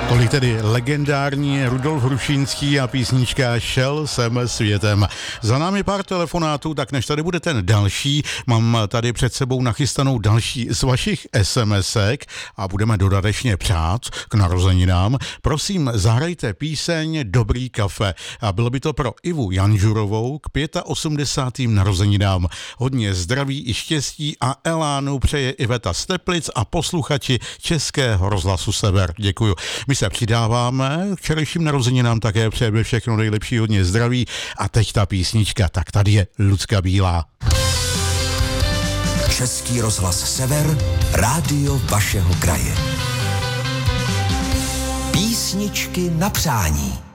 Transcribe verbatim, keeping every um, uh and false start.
Tolik tedy legendární Rudolf Hrušínský a písnička Šel jsem světem. Za námi pár telefonátů, tak než tady bude ten další, mám tady před sebou nachystanou další z vašich SMSek a budeme dodatečně přát k narozeninám. Prosím, zahrajte píseň Dobrý kafe. A bylo by to pro Ivu Janžurovou k osmdesátým pátým narozeninám. Hodně zdraví i štěstí a elánu přeje Iveta z Teplic a posluchači Českého rozhlasu Sever. Děkuju. My se přidáváme k včerejším narozeninám, také přejeme všechno nejlepší, hodně zdraví. A teď ta písnička, tak tady je Lucka Bílá. Český rozhlas Sever, rádio vašeho kraje. Písničky na přání.